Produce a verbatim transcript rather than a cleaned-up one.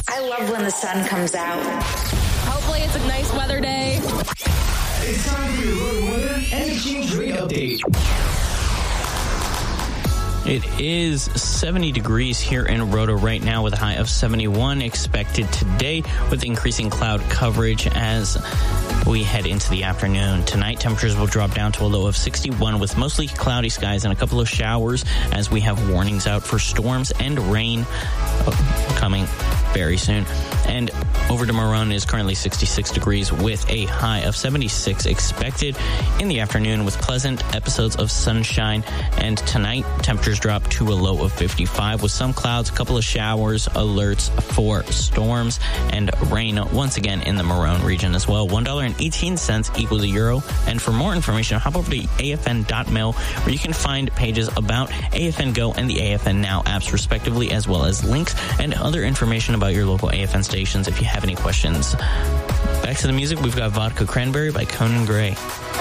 I love when the sun comes out. Hopefully it's a nice weather day. It's time for your road weather and exchange rate update. It is seventy degrees here in Roto right now with a high of seventy-one expected today with increasing cloud coverage as we head into the afternoon. Tonight, temperatures will drop down to a low of sixty-one with mostly cloudy skies and a couple of showers as we have warnings out for storms and rain coming very soon. And over to Marone is currently sixty-six degrees with a high of seventy-six expected in the afternoon with pleasant episodes of sunshine. And tonight, temperatures drop to a low of fifty-five with some clouds, a couple of showers, alerts for storms and rain once again in the Marone region as well. one dollar and eighteen cents equals a euro. And for more information, hop over to A F N dot mil where you can find pages about A F N Go and the A F N Now apps respectively, as well as links and other information about your local A F N stations if you have any questions. Back to the music, we've got Vodka Cranberry by Conan Gray.